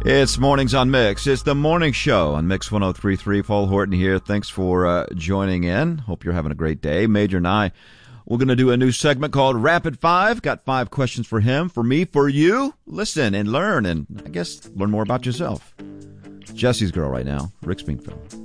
It's Mornings on Mix. It's the morning show on Mix 103.3. Paul Horton here. Thanks for joining in. Hope you're having a great day. Major and I, we're going to do a new segment called Rapid Five. Got 5 questions for him, for me, for you. Listen and learn, and I guess learn more about yourself. Jesse's girl right now, Rick Springfield.